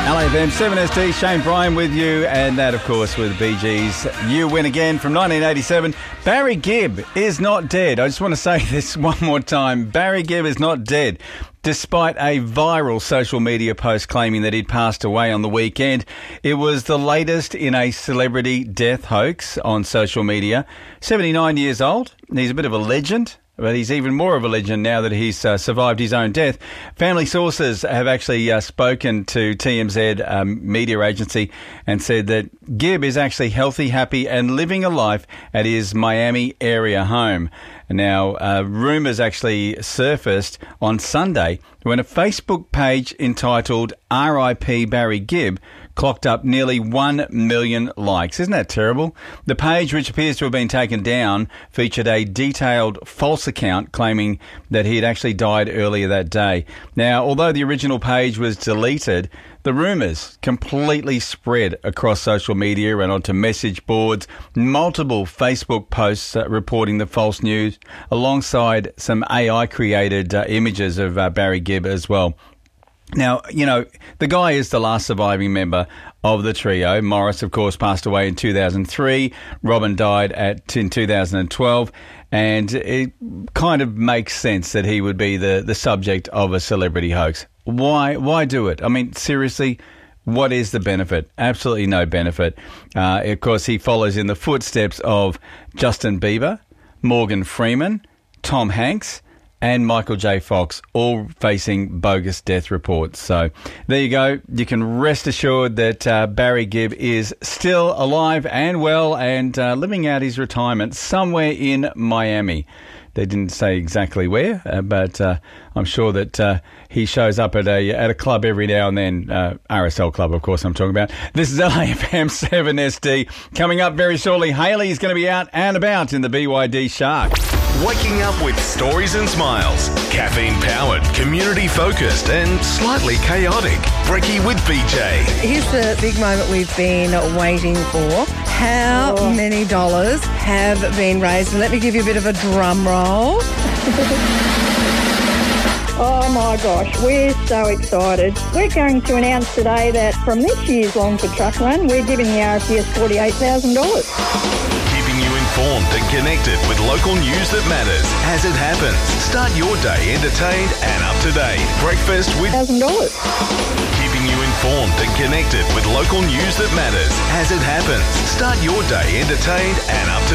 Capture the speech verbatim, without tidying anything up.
L A F M seven S D, Shane Bryan with you, and that, of course, with the Bee Gees. You Win Again from nineteen eighty-seven. Barry Gibb is not dead. I just want to say this one more time. Barry Gibb is not dead, despite a viral social media post claiming that he'd passed away on the weekend. It was the latest in a celebrity death hoax on social media. seventy-nine years old. He's a bit of a legend. But he's even more of a legend now that he's uh, survived his own death. Family sources have actually uh, spoken to T M Z um, media agency and said that Gibb is actually healthy, happy and living a life at his Miami area home. Now, uh, rumours actually surfaced on Sunday when a Facebook page entitled R I P Barry Gibb clocked up nearly one million likes. Isn't that terrible? The page, which appears to have been taken down, featured a detailed false account claiming that he had actually died earlier that day. Now, although the original page was deleted, the rumours completely spread across social media and onto message boards, multiple Facebook posts uh, reporting the false news, alongside some A I-created uh, images of uh, Barry Gibb as well. Now, you know, the guy is the last surviving member of the trio. Morris, of course, passed away in two thousand three. Robin died at in two thousand twelve. And it kind of makes sense that he would be the, the subject of a celebrity hoax. Why, why do it? I mean, seriously, what is the benefit? Absolutely no benefit. Uh, of course, he follows in the footsteps of Justin Bieber, Morgan Freeman, Tom Hanks, and Michael J. Fox, all facing bogus death reports. So there you go. You can rest assured that uh, Barry Gibb is still alive and well and uh, living out his retirement somewhere in Miami. They didn't say exactly where, uh, but uh, I'm sure that uh, he shows up at a at a club every now and then. Uh, R S L club, of course, I'm talking about. This is L A F M seven S D. Coming up very shortly, Hayley's going to be out and about in the B Y D Shark. Waking up with stories and smiles. Caffeine-powered, community-focused and slightly chaotic. Brekkie with B J. Here's the big moment we've been waiting for. How oh. many dollars have been raised? Let me give you a bit of a drum roll. Oh my gosh, we're so excited. We're going to announce today that from this year's Longford Truck Run, we're giving the R F U S forty-eight thousand dollars. Keeping you informed and connected with local news that matters as it happens. Start your day entertained and up to date. Breakfast with one thousand dollars. Keeping you informed and connected with local news that matters as it happens. Start your day entertained and up to